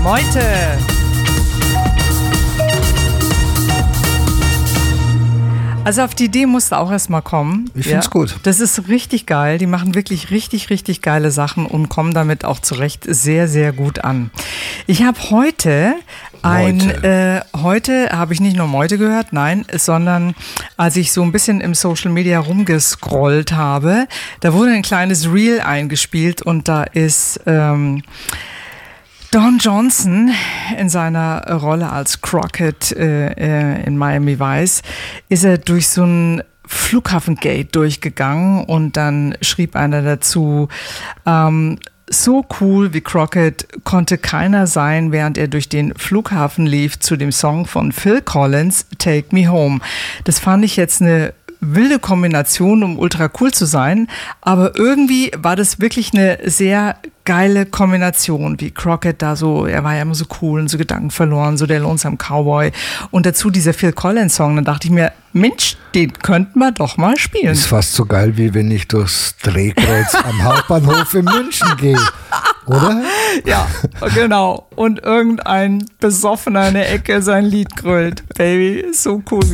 heute. Also auf die Idee musste auch erstmal kommen. Ich finde es gut. Das ist richtig geil. Die machen wirklich richtig, richtig geile Sachen und kommen damit auch zurecht sehr, sehr gut an. Ich habe heute habe ich nicht nur Meute gehört, nein, sondern als ich so ein bisschen im Social Media rumgescrollt habe, da wurde ein kleines Reel eingespielt und da ist Don Johnson in seiner Rolle als Crockett in Miami Vice, ist er durch so ein Flughafengate durchgegangen und dann schrieb einer dazu, so cool wie Crockett konnte keiner sein, während er durch den Flughafen lief zu dem Song von Phil Collins, Take Me Home. Das fand ich jetzt eine wilde Kombination, um ultra cool zu sein, aber irgendwie war das wirklich eine sehr geile Kombination, wie Crockett da so, er war ja immer so cool und so gedankenverloren, so der Lonesome Cowboy und dazu dieser Phil Collins Song, dann dachte ich mir, Mensch, den könnten wir doch mal spielen. Ist fast so geil, wie wenn ich durchs Drehkreuz am Hauptbahnhof in München gehe, oder? Ja, genau. Und irgendein Besoffener in der Ecke sein Lied grölt. Baby, ist so cool.